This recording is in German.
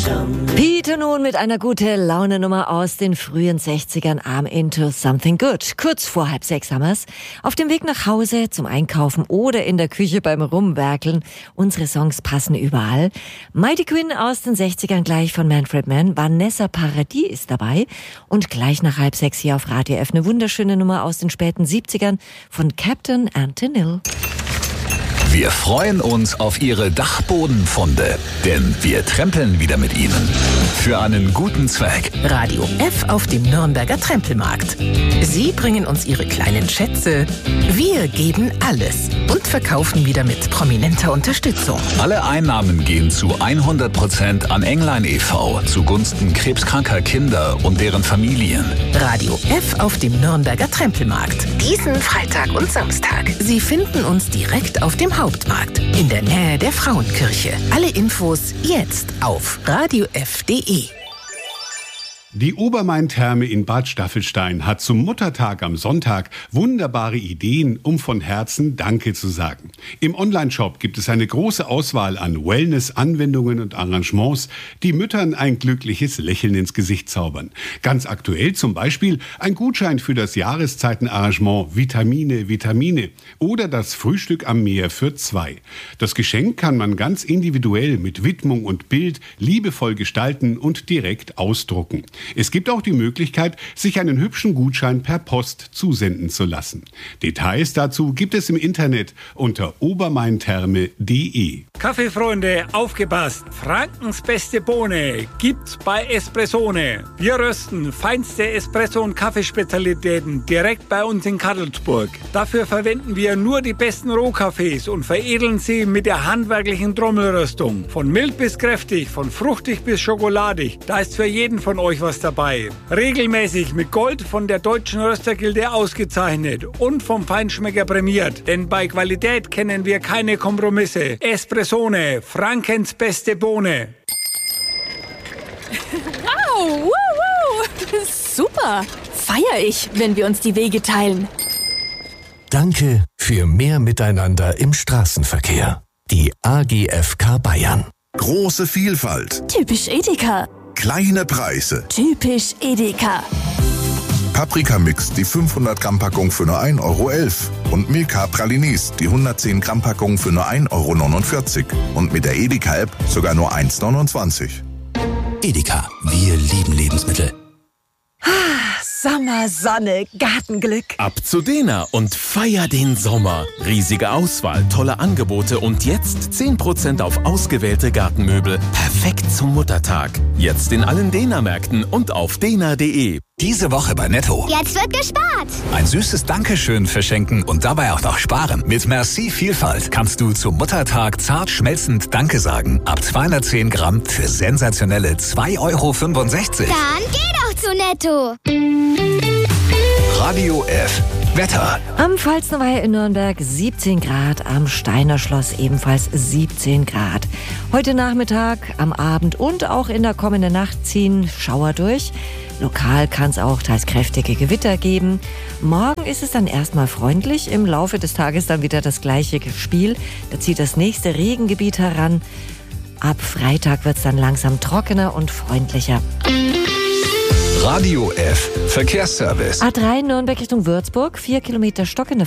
Peter nun mit einer gute Laune-Nummer aus den frühen 60ern, I'm into something good. Kurz vor 5:30 haben wir's. Auf dem Weg nach Hause, zum Einkaufen oder in der Küche beim Rumwerkeln. Unsere Songs passen überall. Mighty Quinn aus den 60ern gleich von Manfred Mann. Vanessa Paradis ist dabei. Und gleich nach 5:30 hier auf Radio F eine wunderschöne Nummer aus den späten 70ern von Captain Antonil. Wir freuen uns auf Ihre Dachbodenfunde, denn wir trempeln wieder mit Ihnen. Für einen guten Zweck. Radio F auf dem Nürnberger Trempelmarkt. Sie bringen uns Ihre kleinen Schätze. Wir geben alles und verkaufen wieder mit prominenter Unterstützung. Alle Einnahmen gehen zu 100% an Englein e.V. zugunsten krebskranker Kinder und deren Familien. Radio F auf dem Nürnberger Trempelmarkt. Diesen Freitag und Samstag. Sie finden uns direkt auf dem Hauptmarkt in der Nähe der Frauenkirche. Alle Infos jetzt auf radiof.de. Die Obermain-Therme in Bad Staffelstein hat zum Muttertag am Sonntag wunderbare Ideen, um von Herzen Danke zu sagen. Im Onlineshop gibt es eine große Auswahl an Wellness-Anwendungen und Arrangements, die Müttern ein glückliches Lächeln ins Gesicht zaubern. Ganz aktuell zum Beispiel ein Gutschein für das Jahreszeitenarrangement Vitamine oder das Frühstück am Meer für 2. Das Geschenk kann man ganz individuell mit Widmung und Bild liebevoll gestalten und direkt ausdrucken. Es gibt auch die Möglichkeit, sich einen hübschen Gutschein per Post zusenden zu lassen. Details dazu gibt es im Internet unter obermaintherme.de. Kaffeefreunde, aufgepasst! Frankens beste Bohne gibt's bei Espressone. Wir rösten feinste Espresso- und Kaffeespezialitäten direkt bei uns in Kadelsburg. Dafür verwenden wir nur die besten Rohkaffees und veredeln sie mit der handwerklichen Trommelröstung. Von mild bis kräftig, von fruchtig bis schokoladig. Da ist für jeden von euch was dabei. Regelmäßig mit Gold von der Deutschen Röstergilde ausgezeichnet und vom Feinschmecker prämiert. Denn bei Qualität kennen wir keine Kompromisse. Espressone, Frankens beste Bohne. Wow, wow. Super. Feier ich, wenn wir uns die Wege teilen. Danke für mehr Miteinander im Straßenverkehr. Die AGFK Bayern. Große Vielfalt. Typisch Edeka. Kleine Preise. Typisch Edeka. Paprika-Mix, die 500 Gramm Packung für nur 1,11 € und Milka Pralinis, die 110 Gramm Packung für nur 1,49 € und mit der Edeka-App sogar nur 1,29 €. Edeka, wir lieben Lebensmittel. Sommer, Sonne, Gartenglück. Ab zu Dena und feier den Sommer. Riesige Auswahl, tolle Angebote und jetzt 10% auf ausgewählte Gartenmöbel. Perfekt zum Muttertag. Jetzt in allen Dena-Märkten und auf dena.de. Diese Woche bei Netto. Jetzt wird gespart. Ein süßes Dankeschön verschenken und dabei auch noch sparen. Mit Merci Vielfalt kannst du zum Muttertag zart schmelzend Danke sagen. Ab 210 Gramm für sensationelle 2,65 €. Dann geh doch zu Netto. Radio F. Wetter. Am Pfalznerweiher in Nürnberg 17 Grad, am Steiner Schloss ebenfalls 17 Grad. Heute Nachmittag, am Abend und auch in der kommenden Nacht ziehen Schauer durch. Lokal kann es auch teils kräftige Gewitter geben. Morgen ist es dann erstmal freundlich, im Laufe des Tages dann wieder das gleiche Spiel. Da zieht das nächste Regengebiet heran. Ab Freitag wird es dann langsam trockener und freundlicher. Radio F. Verkehrsservice. A3 Nürnberg Richtung Würzburg, 4 Kilometer stockende